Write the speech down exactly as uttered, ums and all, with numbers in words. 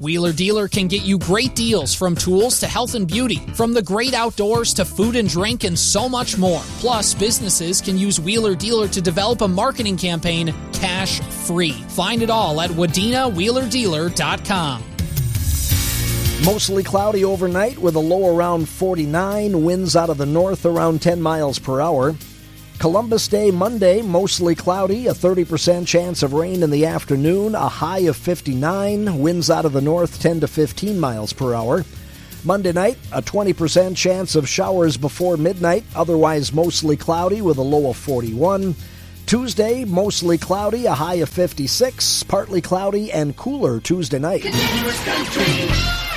Wheeler Dealer can get you great deals from tools to health and beauty, from the great outdoors to food and drink and so much more. Plus, businesses can use Wheeler Dealer to develop a marketing campaign cash-free. Find it all at wadena wheeler dealer dot com. Mostly cloudy overnight with a low around forty-nine, winds out of the north around ten miles per hour. Columbus Day Monday, mostly cloudy, a thirty percent chance of rain in the afternoon, a high of fifty-nine, winds out of the north ten to fifteen miles per hour. Monday night, a twenty percent chance of showers before midnight, otherwise mostly cloudy with a low of forty-one. Tuesday, mostly cloudy, a high of fifty-six, partly cloudy and cooler Tuesday night. Continuous country.